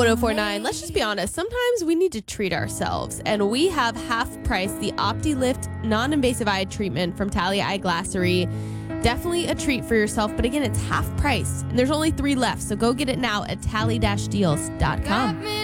1049. Let's just be honest. Sometimes we need to treat ourselves, and we have half price the OptiLift non-invasive eye treatment from Talia Eyeglassery. Definitely a treat for yourself, but again, it's half price, and there's only 3 left, so go get it now at tally-deals.com.